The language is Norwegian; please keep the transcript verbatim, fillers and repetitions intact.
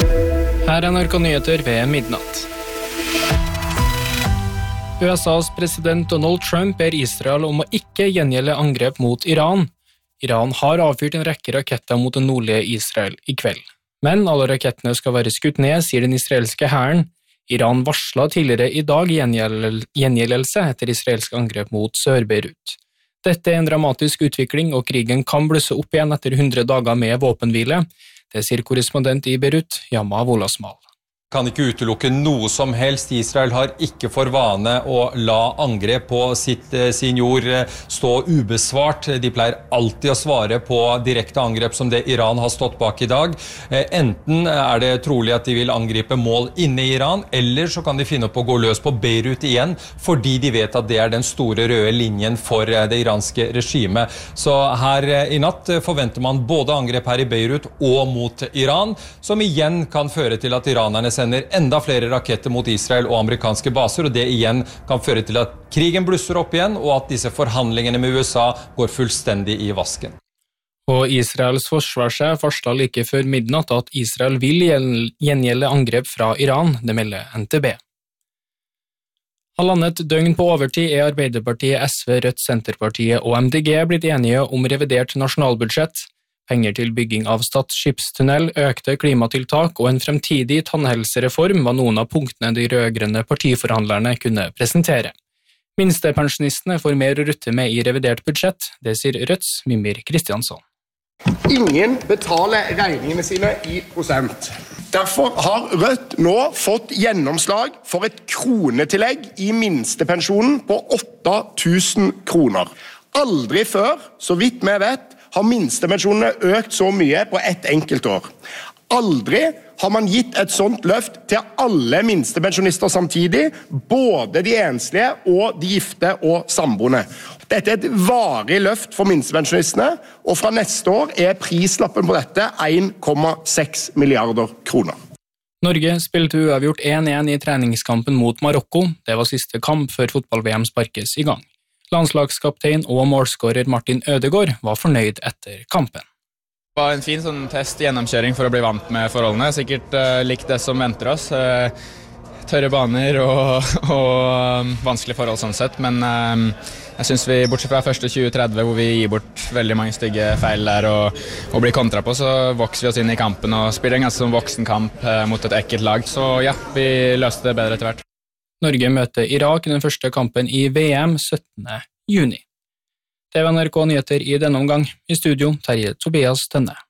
Her er N R K Nyheter ved midnatt. U S A's president Donald Trump ber Israel om å ikke gjengjelde angrep mot Iran. Iran har avfyrt en rekke raketter mot den nordlige Israel i kveld. Men alle rakettene skal være skutt ned, sier den israelske hæren. Iran varslet tidligere i dag gjengjeldelse etter israelsk angrep mot Sør-Beirut. Dette er en dramatisk utvikling, og krigen kan blusse opp igjen etter hundre dager med våpenhvile. Det sier korrespondent i Beirut, Yama Wolasmal. Kan ikke utelukke noe som helst. Israel har ikke for vane å la angrep på sitt, sin jord stå ubesvart. De pleier alltid å svare på direkte angrep som det Iran har stått bak i dag. Enten er det trolig at de vil angripe mål inne i Iran, eller så kan de finne på å gå løs på Beirut igjen, fordi de vet at det er den store røde linjen for det iranske regimet. Så her i natt forventer man både angrep her i Beirut og mot Iran, som igjen kan føre til at iranerne sender enda flere raketter mot Israel og amerikanske baser, og det igjen kan føre til at krigen blusser opp igjen, og at disse forhandlingene med U S A går fullstendig i vasken. Og Israels forsvarssjef varslet like før midnatt at Israel vil gjengjelde angrep fra Iran, det melder N T B. Halvannet døgn på overtid er Arbeiderpartiet, S V, Rødt, Senterpartiet og M D G blitt enige om revidert nasjonalbudsjett. Penger til bygging av Stad skipstunnel, økte klimatiltak og en fremtidig tannhelsereform var noen av punktene de rødgrønne partiforhandlerne kunne presentere. Minstepensjonistene får mer å rutte med i revidert budsjett, det sier Rødts Mimir Kristiansson. Ingen betaler regningene sine i prosent. Derfor har Rødt nå fått gjennomslag for et kronetillegg i minstepensjonen på åtte tusen kroner. Aldri før, så vidt vi vet, har minstepensjonene økt så mye på ett enkelt år. Aldri har man gitt et sånt løft til alle minstepensjonister samtidig, både de enslige og de gifte og samboende. Dette er et varig løft for minstepensjonistene, og fra neste år er prislappen på dette en komma seks milliarder kroner. Norge spilte uavgjort én én i treningskampen mot Marokko. Det var siste kamp før fotball-V M sparkes i gang. Landslagskaptein og målskårer Martin Ødegaard var fornøyd etter kampen. Det var en fin sånn test gjennomkjøring for å bli vant med forholdene. Sikkert uh, likt det som venter oss. Uh, tørre baner og, og um, vanskelige forhold sånn sett. Men uh, jeg synes vi, bortsett fra første tjue tretti, hvor vi gir bort veldig mange stygge feil der og, og blir kontra på, så vokser vi oss inn i kampen og spiller en ganske sånn voksen kamp uh, mot et ekkelt lag. Så ja, vi løste det bedre etter hvert. Norge møter Irak i den første kampen i V M syttende juni. Det var N R K Nyheter i denne omgang. I studio, Terje Tobias Tønne.